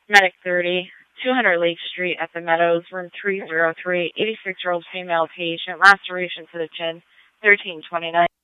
Medic 30, 200 Lake Street at the Meadows, room 303, 86-year-old female patient, laceration to the chin, 1329.